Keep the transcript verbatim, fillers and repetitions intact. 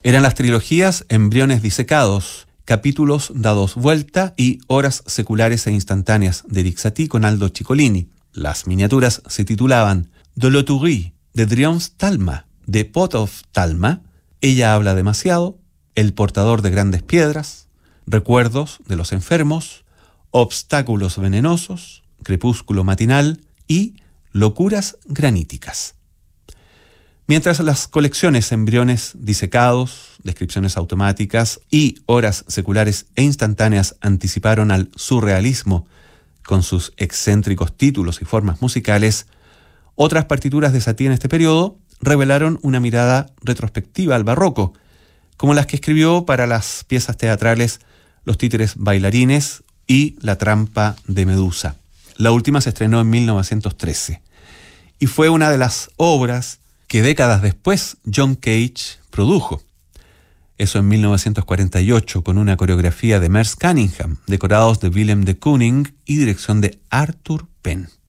Eran las trilogías Embriones disecados, Capítulos dados vuelta y Horas seculares e instantáneas de Eric Satie con Aldo Ciccolini. Las miniaturas se titulaban De l'Autorie, de Triumph Talma, de Pot of Talma, Ella habla demasiado, El portador de grandes piedras, Recuerdos de los enfermos, Obstáculos venenosos, Crepúsculo matinal y Locuras graníticas. Mientras las colecciones Embriones disecados, Descripciones automáticas y Horas seculares e instantáneas anticiparon al surrealismo con sus excéntricos títulos y formas musicales, otras partituras de Satie en este periodo revelaron una mirada retrospectiva al barroco, como las que escribió para las piezas teatrales Los títeres bailarines y La trampa de Medusa. La última se estrenó en mil novecientos trece y fue una de las obras que décadas después John Cage produjo. Eso en mil novecientos cuarenta y ocho, con una coreografía de Merce Cunningham, decorados de Willem de Kooning y dirección de Arthur Penn.